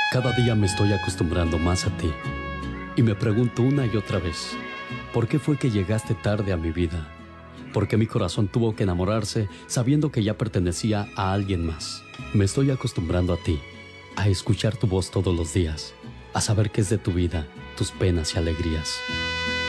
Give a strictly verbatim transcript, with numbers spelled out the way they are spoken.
Cada día me estoy acostumbrando más a ti y me pregunto una y otra vez, ¿por qué fue que llegaste tarde a mi vida? ¿Por qué mi corazón tuvo que enamorarse sabiendo que ya pertenecía a alguien más? Me estoy acostumbrando a ti, a escuchar tu voz todos los días, a saber qué es de tu vida, tus penas y alegrías.